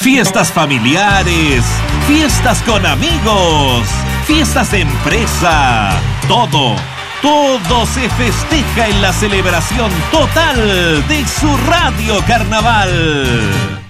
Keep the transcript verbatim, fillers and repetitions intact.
Fiestas familiares, fiestas con amigos, fiestas de empresa, todo, todo se festeja en la celebración total de su Radio Carnaval.